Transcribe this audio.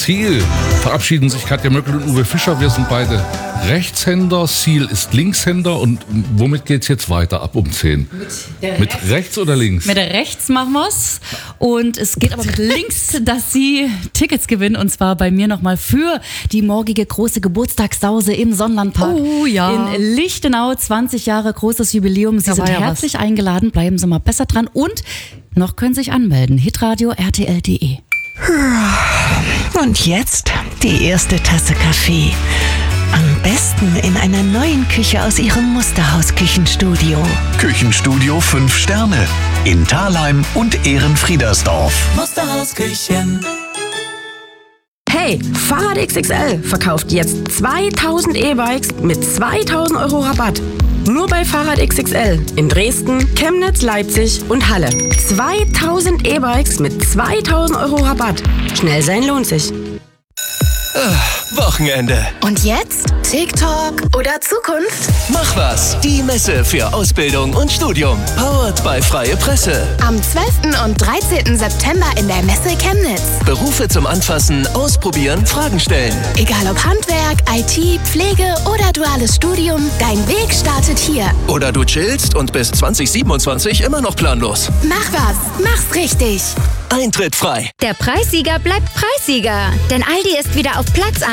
Ziel verabschieden sich Katja Möckel und Uwe Fischer. Wir sind beide Rechtshänder. Ziel ist Linkshänder. Und womit geht's jetzt weiter ab um 10? Mit rechts oder links? Mit rechts machen wir's. Und es geht aber mit links, dass Sie Tickets gewinnen. Und zwar bei mir nochmal für die morgige große Geburtstagssause im Sonnlandpark. Oh ja. In Lichtenau. 20 Jahre großes Jubiläum. Sie sind herzlich eingeladen. Bleiben Sie mal besser dran. Und noch können Sie sich anmelden. Hitradio RTL.de. Und jetzt die erste Tasse Kaffee. Am besten in einer neuen Küche aus Ihrem Musterhaus-Küchenstudio. Küchenstudio 5 Sterne in Thalheim und Ehrenfriedersdorf. Musterhausküchen. Hey, Fahrrad XXL verkauft jetzt 2000 E-Bikes mit 2000 Euro Rabatt. Nur bei Fahrrad XXL in Dresden, Chemnitz, Leipzig und Halle. 2000 E-Bikes mit 2000 Euro Rabatt. Schnell sein lohnt sich. Wochenende. Und jetzt? TikTok oder Zukunft? Mach was. Die Messe für Ausbildung und Studium. Powered by Freie Presse. Am 12. und 13. September in der Messe Chemnitz. Berufe zum Anfassen, Ausprobieren, Fragen stellen. Egal ob Handwerk, IT, Pflege oder duales Studium, dein Weg startet hier. Oder du chillst und bis 2027 immer noch planlos. Mach was, mach's richtig. Eintritt frei. Der Preissieger bleibt Preissieger, denn Aldi ist wieder auf Platz 1